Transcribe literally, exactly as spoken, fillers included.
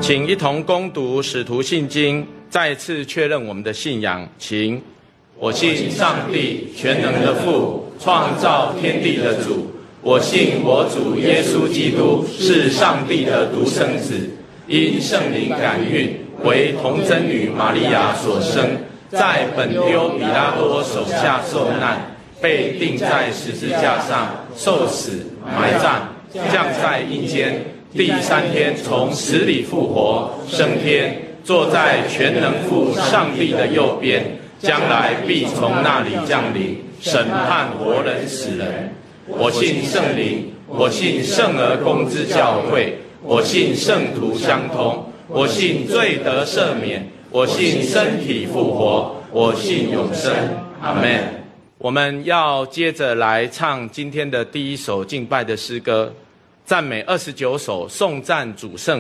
请一同攻读《使徒信经》，再次确认我们的信仰。请。我信上帝全能的父，创造天地的主。我信我主耶稣基督是上帝的独生子，因圣灵感孕，为童贞女玛利亚所生，在本丢彼拉多手下受难，被钉在十字架上，受死，埋葬，降在阴间，第三天从死里复活，升天，坐在全能父上帝的右边，将来必从那里降临，审判活人死人。我信圣灵，我信圣而公之教会，我信圣徒相通，我信罪得赦免，我信身体复活，我信永生。阿们。我们要接着来唱今天的第一首敬拜的诗歌，赞美二十九首，颂赞主圣。